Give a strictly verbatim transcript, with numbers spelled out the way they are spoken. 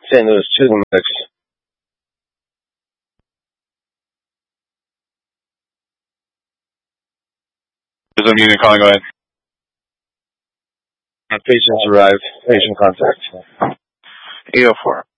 Saint Louis to the mix. There's a unit calling, go ahead. Our patients arrived. Patient contact. eight oh four.